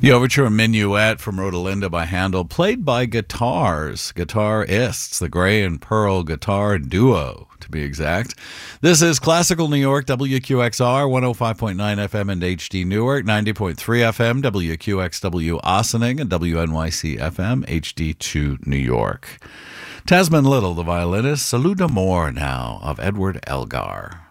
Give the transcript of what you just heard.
The overture Minuet from Rosalinda by Handel, played by guitarists, the Gray and Pearl Guitar Duo, to be exact. This is Classical New York, WQXR, 105.9 FM and HD Newark, 90.3 FM, WQXW Ossining, and WNYC FM, HD2 New York. Tasman Little, the violinist, Salut d'Amour now, of Edward Elgar.